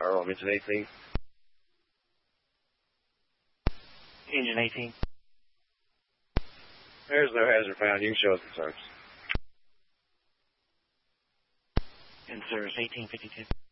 Arrow, engine 18. Engine 18. There's no hazard found. You can show us the service. In service 1852.